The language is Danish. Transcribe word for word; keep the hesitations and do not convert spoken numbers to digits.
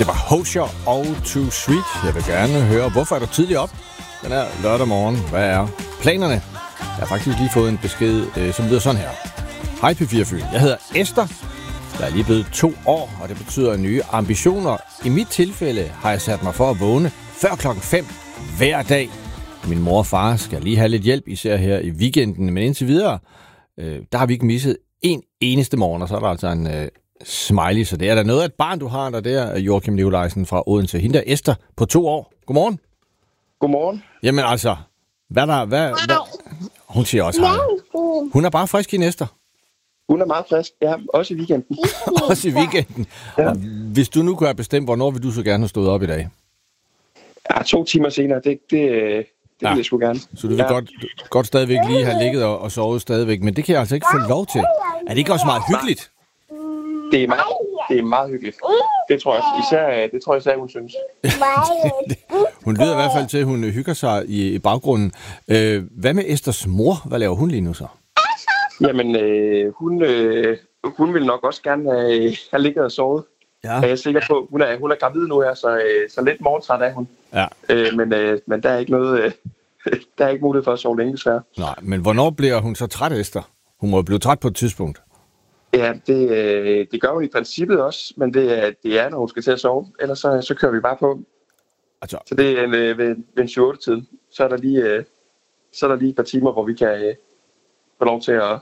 Det var Hozier og Too Sweet. Jeg vil gerne høre, hvorfor er du tidligt op den her lørdag morgen? Hvad er planerne? Jeg har faktisk lige fået en besked, øh, som lyder sådan her. Hej P fire Fyn. Jeg hedder Esther. Jeg er lige blevet to år, og det betyder nye ambitioner. I mit tilfælde har jeg sat mig for at vågne før klokken fem hver dag. Min mor og far skal lige have lidt hjælp, især her i weekenden. Men indtil videre, øh, der har vi ikke misset en eneste morgen, og så er der altså en øh, smiley. Så det er der noget af et barn, du har der der, Joachim Nikolajsen fra Odense. Hende der Esther på to år. Godmorgen. Godmorgen. Jamen altså, hvad der... Hvad, hvad? Hun siger også hej. Hun er bare frisk i Esther. Hun er meget frisk, ja, også i weekenden. Også i weekenden. Ja. Og hvis du nu kunne have bestemt, hvornår vil du så gerne have stået op i dag? Ja, to timer senere, det, det, det ja. vil jeg sgu gerne. Så du vil ja. godt, godt stadigvæk lige have ligget og, og sovet stadigvæk, men det kan jeg altså ikke få lov til. Er det ikke også meget hyggeligt? Det er meget, det er meget hyggeligt. Det tror jeg især, det tror jeg især, hun synes. Hun lyder i hvert fald til, at hun hygger sig i, i baggrunden. Øh, hvad med Esthers mor? Hvad laver hun lige nu så? Jamen, øh, hun, øh, hun vil nok også gerne have, have ligget og sovet. Ja. Er jeg sikker på. Hun er, hun er gravid nu her, så, så lidt morgentræt er hun. Ja. Øh, men, øh, men der er ikke noget, øh, der er ikke mulighed for at sove længe, desværre. Nej, men hvornår bliver hun så træt, Esther? Hun må jo blive træt på et tidspunkt. Ja, det, øh, det gør hun i princippet også, men det er, det er, når hun skal til at sove. Ellers så, så kører vi bare på. Altså. Så det er en, øh, ved, ved en syv otte tid. Så er der lige, øh, så er der lige et par timer, hvor vi kan øh, få lov til at